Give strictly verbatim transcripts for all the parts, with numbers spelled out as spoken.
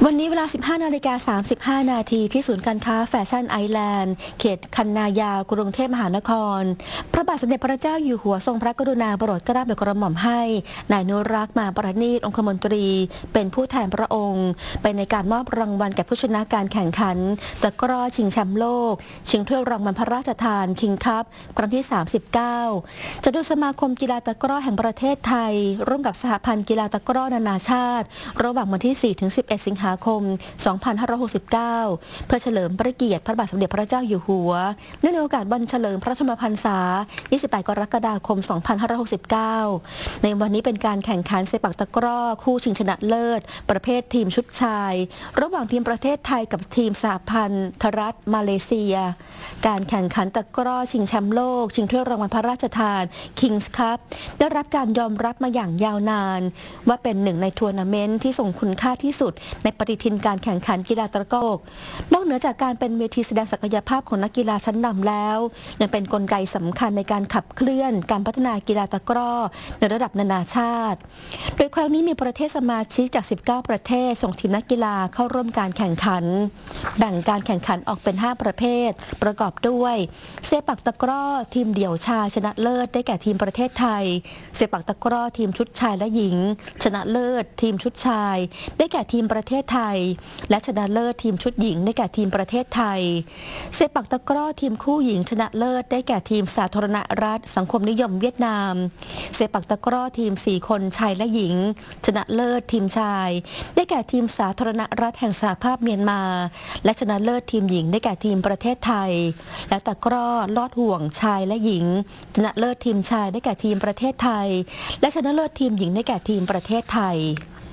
วันนี้เวลา สิบห้านาฬิกาสามสิบห้า นาทีที่ศูนย์การค้าแฟชั่นไอแลนด์เขตคันนายาวกรุงเทพมหานครพระบาทสมเด็จพระเจ้าอยู่หัวทรงพระกรุณาโปรดเกล้าโปรดกระหม่อมให้นายนุรักษ์มาประณีตองคมนตรีเป็นผู้แทนพระองค์ไปในการมอบรางวัลแก่ผู้ชนะการแข่งขันตะกร้อชิงแชมป์โลกชิงถ้วยรางวัลพระราชทานคิงคัพครั้งที่ สามสิบเก้าจะโดยสมาคมกีฬาตะกร้อแห่งประเทศไทยร่วมกับสหพันธ์กีฬาตะกร้อนานาชาติระหว่างวันที่ สี่ถึงสิบเอ็ด สิงหาคม สองพันห้าร้อยหกสิบเก้า เพื่อเฉลิมพระเกียรติพระบาทสมเด็จพระเจ้าอยู่หัวเนื่องในโอกาสวันเฉลิมพระชนมพรรษา ยี่สิบแปด กรกฎาคม สองพันห้าร้อยหกสิบเก้า ในวันนี้เป็นการแข่งขันเซปักตะกร้อคู่ชิงชนะเลิศประเภททีมชุดชายระหว่างทีมประเทศไทยกับทีมสหพันธรัฐมาเลเซียการแข่งขันตะกร้อชิงแชมป์โลกชิงถ้วยรางวัลพระราชทาน Kings Cup ได้รับการยอมรับมาอย่างยาวนานว่าเป็นหนึ่งในทัวร์นาเมนต์ที่ส่งคุณค่าที่สุดในปฏิทินการแข่งขันกีฬาตะกร้อนอกเหนือจากการเป็นเวทีแสดงศักยภาพของนักกีฬาชั้นนำแล้วยังเป็นกลไกสำคัญในการขับเคลื่อนการพัฒนากีฬาตะกร้อในระดับนานาชาติโดยครั้งนี้มีประเทศสมาชิกจากสิบเก้าประเทศส่งทีมนักกีฬาเข้าร่วมการแข่งขันแบ่งการแข่งขันออกเป็นห้าประเภทประกอบด้วยเซปักตะกร้อทีมเดี่ยวชายชนะเลิศได้แก่ทีมประเทศไทยเซปักตะกร้อทีมชุดชายและหญิงชนะเลิศทีมชุดชายได้แก่ทีมประเทศไทยและชนะเลิศทีมชุดหญิงได้แก่ทีมประเทศไทยเซปักตะกร้อทีมคู่หญิงชนะเลิศได้แก่ทีมสาธารณรัฐสังคมนิยมเวียดนามเซปักตะกร้อทีมสี่คนชายและหญิงชนะเลิศทีมชายได้แก่ทีมสาธารณรัฐแห่งสหภาพเมียนมาและชนะเลิศทีมหญิงได้แก่ทีมประเทศไทยและตะกร้อลอดห่วงชายและหญิงชนะเลิศทีมชายได้แก่ทีมประเทศไทยและชนะเลิศทีมหญิงได้แก่ทีมประเทศไทย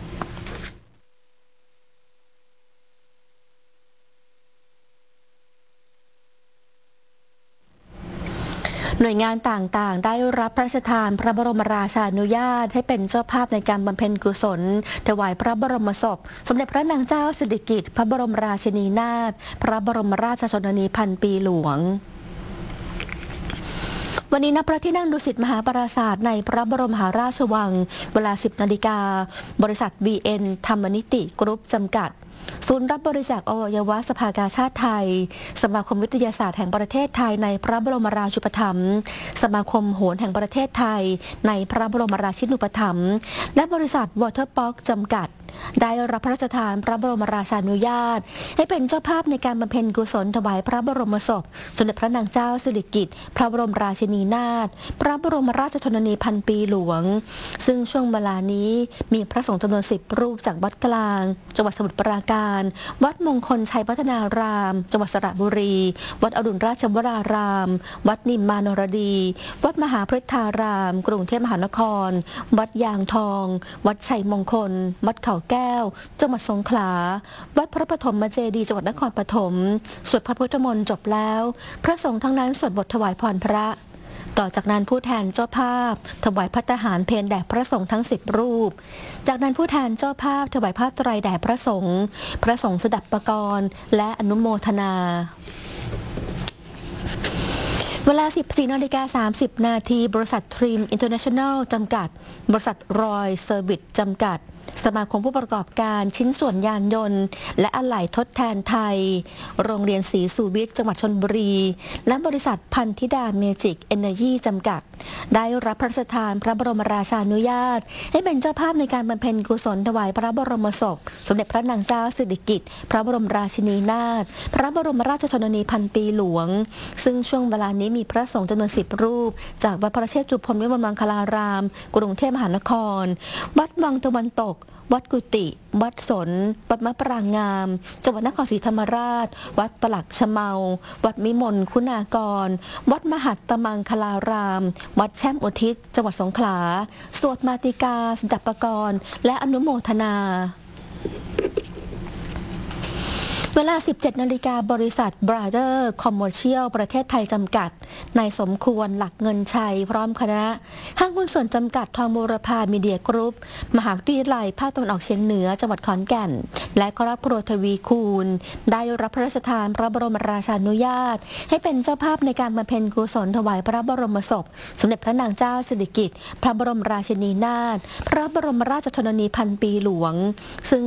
หน่วยงานต่างๆได้รับพระราชทานพระบรมราชานุญาตให้เป็นเจ้าภาพในการบำเพ็ญกุศลถวายพระบรมศพสมเด็จพระนางเจ้าสิริกิติ์พระบรมราชินีนาถพระบรมราชชนนีพันปีหลวงวันนี้ณพระที่นั่งดุสิตมหาปราสาทในพระบรมมหาราชวังเวลา สิบนาฬิกาบริษัท บี เอ็น ธรรมนิติกรุ๊ปจำกัดศูนย์รับบริจาคอวัยวะสภากาชาติไทยสมาคมวิทยาศาสตร์แห่งประเทศไทยในพระบรมราชูปถัมภ์สมาคมโหรแห่งประเทศไทยในพระบรมราชินูปถัมภ์และบริษัทวอเตอร์ป็อกจำกัดได้รับพระราชทานพระบรมราชานุญาตให้เป็นเจ้าภาพในการบำเพ็ญกุศลถวายพระบรมศพสมเด็จพระนางเจ้าสิริกิติ์พระบรมราชินีนาถพระบรมราชชนนีพันปีหลวงซึ่งช่วงเวลานี้มีพระสงฆ์จำนวนสิบรูปจากวัดกลางจังหวัดสมุทรปราการวัดมงคลชัยพัฒนารามจังหวัดสระบุรีวัดอรุณราชวรารามวัดนิมมานรดีวัดมหาพฤทธารามกรุงเทพมหานครวัดยางทองวัดชัยมงคลวัดเขาแก้วจังหวัดสงขลาวัดพระปฐมเจดีย์จังหวัดนครปฐมสวดพระพุทธมนต์จบแล้วพระสงฆ์ทั้งนั้นสวดบทถวายพรพระต่อจากนั้นผู้แทนเจ้าภาพถวายภัตตาหารเพลแด่พระสงฆ์ทั้งสิบรูปจากนั้นผู้แทนเจ้าภาพถวายผ้าไตรแด่พระสงฆ์พระสงฆ์สดับปกรณ์และอนุโมทนาเวลา สิบสี่นาฬิกาสามสิบ นาทีบริษัททริมอินเตอร์เนชั่นแนลจำกัดบริษัทรอยเซอร์วิสจำกัดสมาคมผู้ประกอบการชิ้นส่วนยานยนต์และอะไหล่ทดแทนไทยโรงเรียนศรีสุวิทย์จังหวัดชลบุรีและบริษัทพันธิดาเมจิกเอเนอร์จีจำกัดได้รับพระราชทานพระบรมราชานุญาตให้เป็นเจ้าภาพในการบำเพ็ญกุศลถวายพระบรมศพสมเด็จพระนางเจ้าสิริกิติ์พระบรมราชินีนาถพระบรมราชชนนีพันปีหลวงซึ่งช่วงเวลานี้มีพระสงฆ์จำนวนสิบรูปจากวัดพระเชตุพนวิมลมังคลารามกรุงเทพมหานครวัดวังตะวันตกวัดกุฏิวัดสนวัดมะปรางงามจังหวัดนครศรีธรรมราชวัดปลักชะเมาวัดมิมลคุณากรวัดมหัตตมังคลารามวัดแช่มอุทิศจังหวัดสงขลาสวดมาติกาสดับปกรณ์และอนุโมทนาเวลา สิบเจ็ดนาฬิกาบริษัท Brother Commercial ประเทศไทยจำกัดนายสมควรหลักเงินชัยพร้อมคณะห้างหุ้นส่วนจำกัดทองบูรพามีเดียกรุ๊ปมหาวิทยาลัยภาคตะวันออกเฉียงเหนือจังหวัดขอนแก่นและครอบครัวทวีคูณได้รับพระราชทานพระบรมราชานุญาตให้เป็นเจ้าภาพในการบำเพ็ญกุศลถวายพระบรมศพสมเด็จพระนางเจ้าสิริกิติ์พระบรมราชินีนาถพระบรมราชชนนีพันปีหลวงซึ่ง